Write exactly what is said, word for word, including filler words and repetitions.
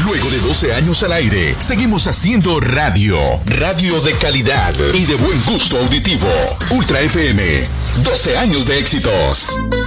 Luego de doce años al aire, seguimos haciendo radio. Radio de calidad y de buen gusto auditivo. Ultra F M. doce años de éxitos.